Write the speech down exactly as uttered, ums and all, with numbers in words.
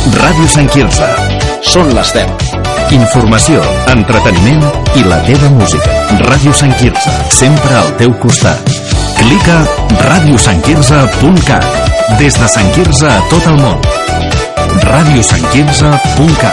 Ràdio Sant Quirze. Són les deu. Informació, entreteniment i la teva música. Ràdio Sant Quirze, sempre al teu costat. Clica ràdio sant quirze punt cat. Des de Sant Quirze a tot el món. ràdio sant quirze punt cat.